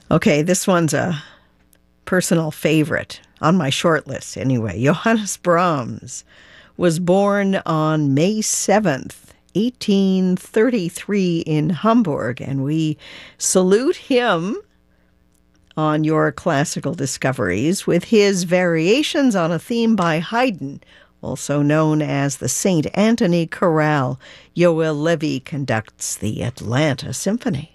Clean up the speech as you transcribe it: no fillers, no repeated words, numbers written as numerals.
Okay, this one's a personal favorite on my short list anyway. Johannes Brahms was born on May 7th, 1833 in Hamburg, and we salute him on your classical discoveries with his variations on a theme by Haydn, also known as the St. Anthony Chorale. Yoel Levy conducts the Atlanta Symphony.